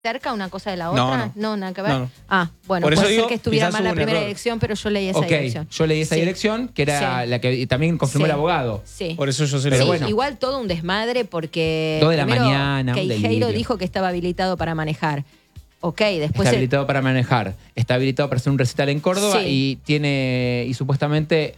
cerca una cosa de la otra? No, nada que ver. No. Ah, bueno, Por eso puede ser digo, que estuviera quizás mal hubo la un primera error. dirección, pero yo leí esa Ok, dirección. yo leí esa dirección, que era la que también confirmó el abogado. Sí. Por eso yo se lo Pero dije. bueno. Igual todo un desmadre porque 2 de la primero mañana, un Queijeiro delirio. dijo que estaba habilitado para manejar. Ok, después... Está habilitado para manejar. Está habilitado para hacer un recital en Córdoba Sí. y supuestamente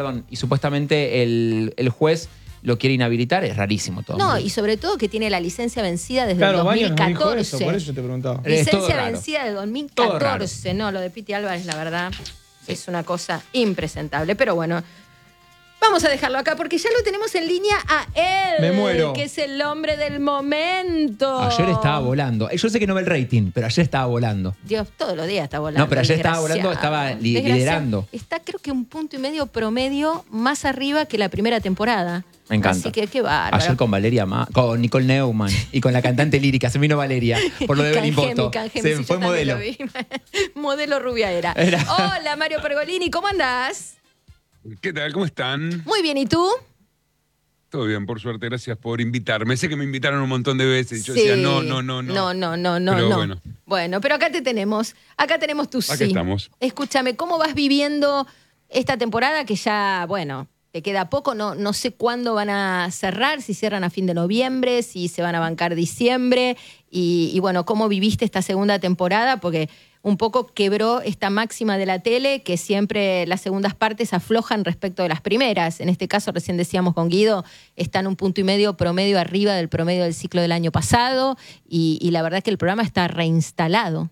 el juez lo quiere inhabilitar. Es rarísimo todo. No, y sobre todo que tiene la licencia vencida desde Claro, el Baños nos dijo 2014. eso, por eso yo te preguntaba. Es todo Licencia raro. vencida de Todo 2014. No, lo de Piti Álvarez, la verdad, es una cosa impresentable. Pero bueno, vamos a dejarlo acá porque ya lo tenemos en línea a él. Me muero. Que es el hombre del momento. Ayer estaba volando. Yo sé que no ve el rating, pero ayer estaba volando. Dios, todos los días está volando. No, pero ayer estaba desgraciado. volando, estaba Desgraciado. liderando. Está creo que 1,5 puntos promedio más arriba que la primera temporada. Me encanta. Así que qué bárbaro. Ayer con con Nicole Neumann y con la cantante lírica. Se vino Valeria por lo de Belimboto. Cangemi, Se sí, fue yo también modelo. lo vi. Modelo rubia era. Hola, Mario Pergolini, ¿cómo andás? ¿Qué tal? ¿Cómo están? Muy bien, ¿y tú? Todo bien, por suerte. Gracias por invitarme. Sé que me invitaron un montón de veces y yo Sí. decía no. No. Pero bueno. Bueno, pero acá te tenemos. Acá tenemos tu sí. Acá estamos. Escúchame, ¿cómo vas viviendo esta temporada que ya, bueno, te queda poco? No sé cuándo van a cerrar, si cierran a fin de noviembre, si se van a bancar diciembre. Y bueno, ¿cómo viviste esta segunda temporada? Porque un poco quebró esta máxima de la tele que siempre las segundas partes aflojan respecto de las primeras. En este caso, recién decíamos con Guido, están 1,5 puntos promedio arriba del promedio del ciclo del año pasado y la verdad que el programa está reinstalado.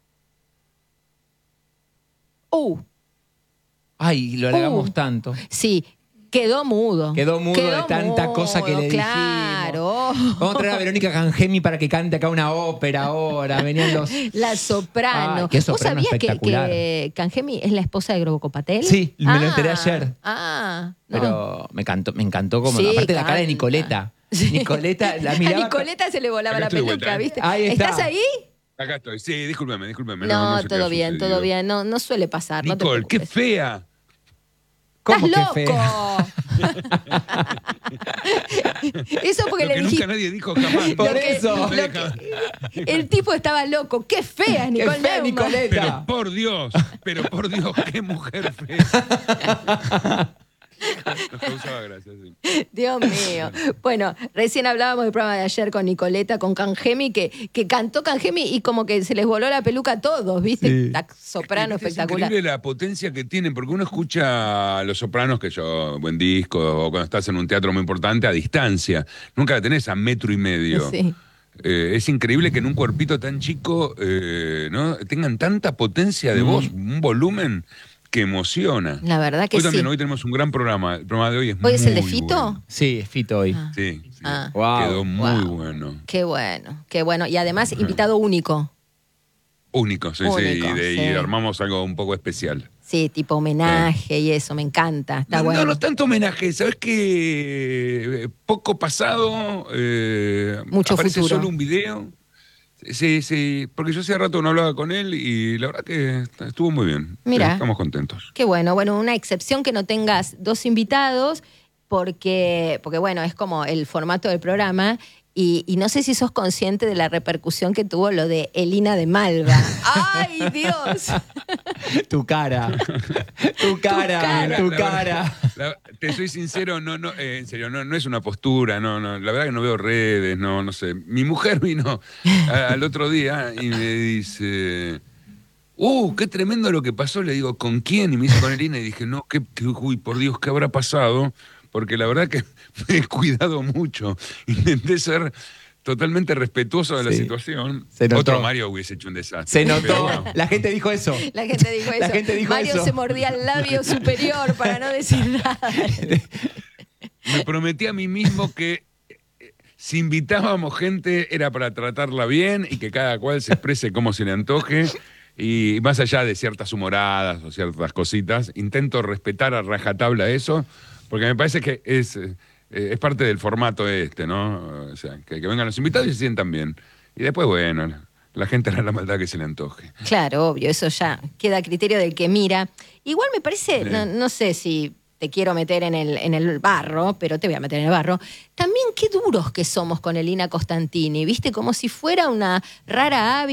Ay, lo halagamos tanto. Sí, quedó mudo. Quedó mudo de tanta cosa que le claro. dijimos. Vamos a traer a Verónica Cangemi para que cante acá una ópera ahora. Venían los... La soprano. Ay, qué ¿Vos soprano sabías espectacular. que Cangemi es la esposa de Grobo Patel? Sí, me lo enteré ayer. No. Pero me encantó como... Sí, aparte de la cara de canta. Nicoleta. Sí. Nicoleta la miraba... A Nicoleta se le volaba Acá la estoy de peluca, vuelta, ¿eh? ¿viste? Ahí está. ¿Estás ahí? Acá estoy. Sí, discúlpeme. No, sé qué todo ha bien, sucedido. todo bien. No suele pasar. No te Nicole, qué preocupes. fea. ¿Cómo ¡Estás que loco! Eso porque Lo le que dijiste. nunca nadie dijo jamás. Por Lo que- eso. lo que- el tipo estaba loco. ¡Qué fea, ¡Qué Nicole fea, Neumann! Nicoleta! Pero por Dios, qué mujer fea. Nos causaba gracia, sí. Dios mío. Bueno, recién hablábamos del programa de ayer con Nicoleta, con Cangemi, que cantó Cangemi y como que se les voló la peluca a todos, ¿viste? Sí. La soprano Es espectacular. increíble la potencia que tienen, porque uno escucha a Los Sopranos, que yo, buen disco, o cuando estás en un teatro muy importante, a distancia. Nunca la tenés a 1,5 metros. Sí. Es increíble que en un cuerpito tan chico ¿no? tengan tanta potencia de voz, un volumen que emociona. La verdad que Hoy también, sí. hoy tenemos un gran programa. El programa de hoy es ¿Hoy es el de muy Fito? bueno. Sí, es Fito hoy. Ah. Sí, Ah. Wow. quedó muy Wow. bueno. Qué bueno, qué bueno. Y además, invitado único. Único, sí. Único, Y sí. armamos algo un poco especial. Sí, tipo homenaje y eso, me encanta. Está bueno. No tanto homenaje, ¿sabes qué? Poco pasado, Mucho aparece futuro. solo un video. Sí, porque yo hace rato no hablaba con él y la verdad que estuvo muy bien. Mira. Estamos contentos. Qué bueno. Bueno, una excepción que no tengas 2 invitados, porque bueno, es como el formato del programa. Y no sé si sos consciente de la repercusión que tuvo lo de Elina de Malva. ¡Ay, Dios! Tu cara. Tu cara. Tu cara. Te soy sincero, en serio, no es una postura, la verdad que no veo redes, no sé. Mi mujer vino al otro día y me dice, qué tremendo lo que pasó. Le digo, ¿con quién? Y me dice, con Elina. Y dije, uy, por Dios, ¿qué habrá pasado? Porque la verdad que me he cuidado mucho. Intenté ser totalmente respetuoso de la Sí. situación. Se notó. Otro Mario hubiese hecho un desastre. Se notó. Pero bueno. La gente dijo eso. La gente dijo eso. La gente dijo Mario eso. se mordía el labio superior para no decir nada. Me prometí a mí mismo que si invitábamos gente era para tratarla bien y que cada cual se exprese como se le antoje. Y más allá de ciertas humoradas o ciertas cositas, intento respetar a rajatabla eso, porque me parece que es parte del formato ¿no? O sea, que vengan los invitados y se sientan bien. Y después, bueno, la gente hará la maldad que se le antoje. Claro, obvio, eso ya queda a criterio del que mira. Igual me parece, no sé si te quiero meter en el barro, pero te voy a meter en el barro. También qué duros que somos con Elina Costantini, ¿viste? Como si fuera una rara ave